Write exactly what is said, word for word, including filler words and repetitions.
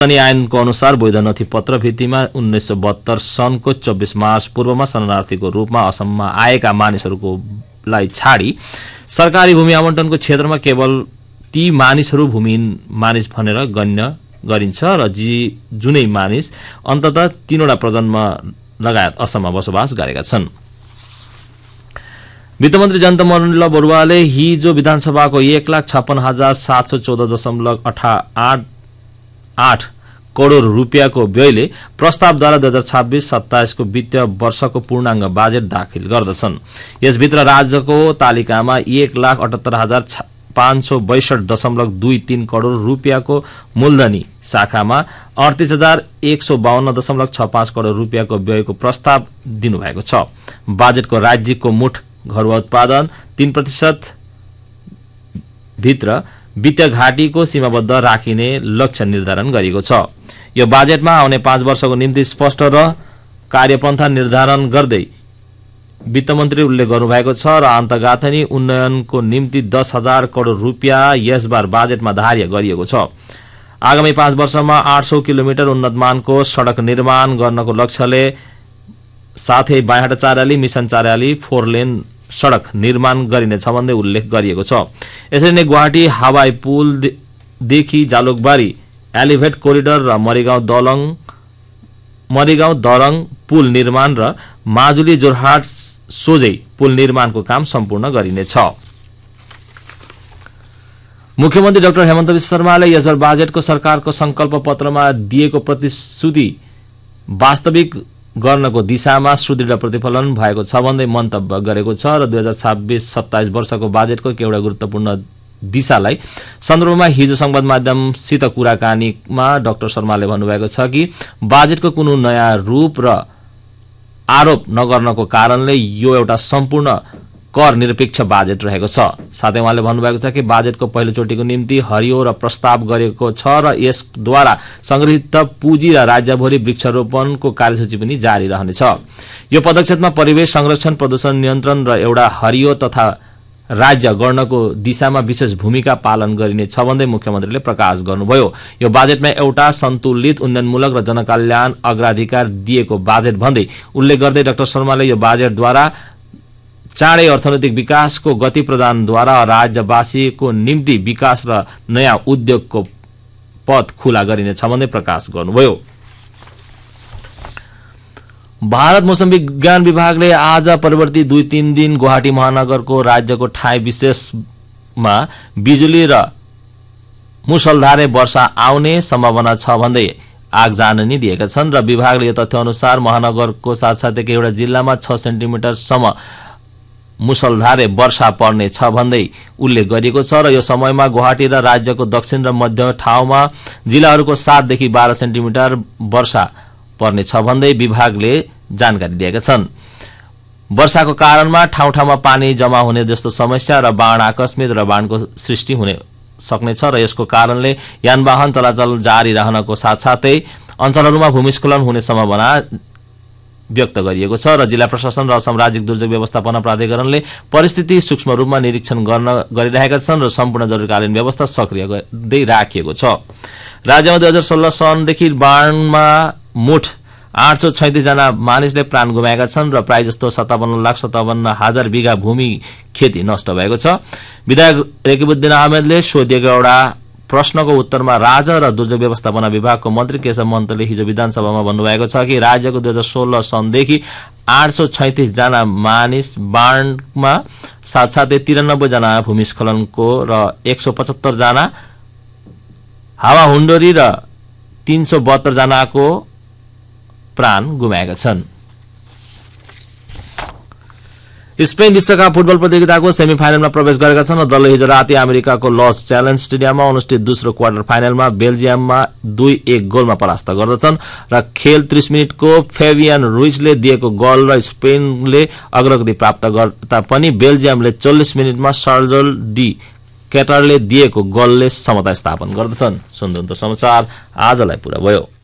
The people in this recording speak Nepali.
मुल्तानी ऐनको अनुसार वैध नथी पत्र भित्तिमा उन्नाइस सय बहत्तर सनको चौबीस मार्च पूर्वमा शरणार्थीको रूपमा असममा आएका मानिसहरूको लाई छाडी सरकारी भूमि आवन्टनको क्षेत्रमा केवल ती मानिसहरू भूमिहीन मानिस भनेर गण्य गरिन्छ र जी जुनै मानिस अन्ततः तीनवटा प्रजन्म लगायत असममा बसोबास गरेका छन्। वित्तमन्त्री जयन्त मल्ल बरुवाले हिजो विधानसभाको एक लाख छप्पन हजार सात सय चौध दशमलव अठा आठ आठ करोड़ रुपियाँको व्ययले प्रस्तावद्वारा दुई हजार छब्बीस सत्ताइस को वित्तीय वर्षको पूर्णाङ्ग बजेट दाखिल गर्दछन्। यसभित्र राज्यको तालिकामा एक लाख अठहत्तर हजार पाँच सौ बैसठ दशमलव दुई तीन करोड़ रुपियाँको मूलधनी शाखामा अडतीस हजार एक सौ बाहन्न दशमलव छ पाँच करोड़ रुपियाँको व्ययको प्रस्ताव दिनुभएको छ। बजेटको राज्यको मुठ घरुवा उत्पादन तीन प्रतिशत भित्र वित्तीय घाटीको सीमाबद्ध राखिने लक्ष्य निर्धारण गरिएको छ। यो बजेटमा आउने पाँच वर्षको निम्ति स्पष्ट र कार्यपन्था निर्धारण गर्दै वित्तमन्त्री उल्लेख गर्नुभएको छ र अन्तर्गाथनी उन्नयनको निम्ति दस हजार करोड़ रुपियाँ यसबार बजेटमा धार्य गरिएको छ। आगामी पाँच वर्षमा आठ सौ किलोमिटर उन्नतमानको सड़क निर्माण गर्नको लक्ष्यले साथै बायाँटा Charali mission Charali four lane सड़क निर्माण गरिनेछ भन्दै उल्लेख गरिएको छ। यसरी नै गुवाहाटी हवाई पुलदेखि जालुकबारी एलिभेट कोरिडोर र मरिगाउँ दलङ मरिगाउँ दरङ पुल निर्माण र माजुली जोरहाट सोझै पुल निर्माणको काम सम्पूर्ण गरिनेछ। मुख्यमन्त्री डाक्टर हेमन्त बिश्व शर्माले यसबार बजेटको सरकारको संकल्प पत्रमा दिएको प्रतिश्रुति वास्तविक गर्नको दिशामा सुदृढ प्रतिफलन भएको छ भन्दै मन्तव्य गरेको छ र दुई हजार छब्बीस सत्ताइस वर्षको बजेटको एउटा गुरुत्वपूर्ण दिशालाई सन्दर्भमा हिजो संवाद माध्यमसित कुराकानीमा डाक्टर शर्माले भन्नुभएको छ कि बजेटको कुनै नयाँ रूप र आरोप नगर्नको कारणले यो एउटा सम्पूर्ण कर निरपेक्ष बजेट रहेको छ। साथै उहाँले भन्नुभएको छ कि बजेटको पहिलोचोटिको निम्ति हरियो र प्रस्ताव गरेको छ र यसद्वारा संग्रहित पुँजी र राज्यभरि वृक्षारोपणको कार्यसूची पनि जारी रहनेछ। यो पदक्षेपमा परिवेश संरक्षण प्रदूषण नियन्त्रण र एउटा हरियो तथा राज्य गर्नको दिशामा विशेष भूमिका पालन गरिनेछ भन्दै मुख्यमन्त्रीले प्रकाश गर्नुभयो। यो बजेटमा एउटा सन्तुलित उन्नयनमूलक र जनकल्याण अग्राधिकार दिएको बजेट भन्दै उल्लेख गर्दै डाक्टर शर्माले यो बजेटद्वारा चाँडै अर्थनैतिक विकासको गति प्रदानद्वारा राज्यवासीको निम्ति विकास र नयाँ उद्योगको पथ खुला गरिनेछ भन्दै प्रकाश गर्नुभयो। भारत मौसम विज्ञान विभागले आज परिवर्ती दुई तीन दिन गुवाहाटी महानगरको राज्यको ठाई विशेषमा बिजुली र मुसलधारे वर्षा आउने सम्भावना छ भन्दै आगजाननी दिएका छन् र विभागले यो तथ्य अनुसार महानगरको साथसाथै एउटा जिल्लामा छ सेन्टिमिटर सम्म मुसलधारे वर्षा पर्ने छ भन्दै उल्लेख गरिएको छ र यो समयमा गुवाहाटी र राज्यको दक्षिण र मध्य ठाउँमा जिल्लाहरूको सात देखि बाह्र सेन्टिमिटर वर्षा पर्ने छ भन्दै विभागले जानकारी दिएका छन्। वर्षाको कारणमा ठाउँ ठाउँमा पानी जमा हुने जस्तो समस्या र बाढ आकस्मिक र बाढको सृष्टि हुने सक्नेछ र यसको कारणले यानवाहन चलाचल जारी रहनको साथसाथै अञ्चलहरूमा भूमिस्खलन हुने सम्भावना व्यक्त गरिएको छ र जिल्ला प्रशासन र असम राज्य दुर्যোগ व्यवस्थापन प्राधिकरणले परिस्थिति सूक्ष्म रूपमा निरीक्षण गर्न गरिरहेका छन् र सम्पूर्ण जरुरीकालीन व्यवस्था सक्रिय गर्दै राखिएको छ। राज्यमा दुई हजार सोह्र सनदेखि बाढमा मुठ आठ सौ छैतिस जना मानिसले प्राण गुमाएका छन् र प्राय जस्तो सत्तावन्न लाख सत्तावन्न हजार बिघा भूमि खेती नष्ट भएको छ। विधायक रकिबुद्दिन अहमदले सोधिएको एउटा प्रश्नको उत्तरमा राज्य र दुर्যোগ व्यवस्थापन विभागको मन्त्री केशव मन्तले हिजो विधानसभामा भन्नुभएको छ कि राज्यको दुई हजार सोह्र सनदेखि आठ सौ छैतिस जना मानिस बाढमा साथसाथै तिरानब्बे जना भूमिस्खलनको र एक सौ पचहत्तर जना हावाहुण्डरी र तीन सौ बहत्तर जनाको प्राण गुमाएका छन्। स्पेन विश्वकप फुटबल प्रतियोगिताको सेमी फाइनलमा प्रवेश गरेका छन् र दलले हिजो राति अमेरिकाको लस च्यालेन्ज स्टेडियममा अनुष्ठित दोस्रो क्वार्टर फाइनलमा बेल्जियममा दुई एक गोलमा परास्त गर्दछन् र खेल तीस मिनटको फेबियन रुइजले दिएको गोल र स्पेनले अग्रगति प्राप्त गर्दा पनि बेल्जियमले चालीस मिनटमा सर्जल डी केटरले दिएको गोलले समता स्थापन गर्दछन्। सुन्दै समाचार आजलाई पूरा भयो।